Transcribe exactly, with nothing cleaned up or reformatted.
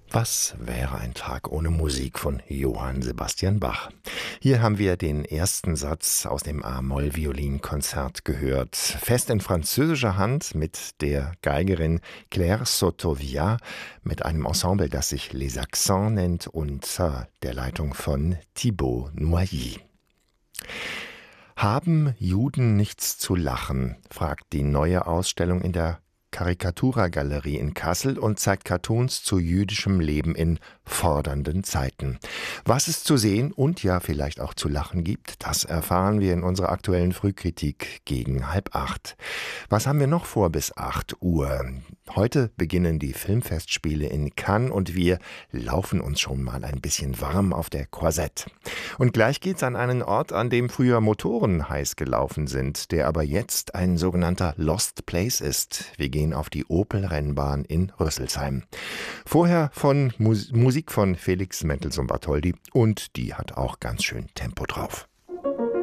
Was wäre ein Tag ohne Musik von Johann Sebastian Bach? Hier haben wir den ersten Satz aus dem A-Moll-Violinkonzert gehört. Fest in französischer Hand mit der Geigerin Claire Sotovia, mit einem Ensemble, das sich Les Accents nennt, unter der Leitung von Thibaut Noilly. Haben Juden nichts zu lachen? Fragt die neue Ausstellung in der Karikaturagalerie in Kassel und zeigt Cartoons zu jüdischem Leben in fordernden Zeiten. Was es zu sehen und ja vielleicht auch zu lachen gibt, das erfahren wir in unserer aktuellen Frühkritik gegen halb acht. Was haben wir noch vor bis acht Uhr? Heute beginnen die Filmfestspiele in Cannes und wir laufen uns schon mal ein bisschen warm auf der Croisette. Und gleich geht's an einen Ort, an dem früher Motoren heiß gelaufen sind, der aber jetzt ein sogenannter Lost Place ist. Wir gehen auf die Opel-Rennbahn in Rüsselsheim. Vorher von Mus- Musik von Felix Mendelssohn Bartholdy und die hat auch ganz schön Tempo drauf.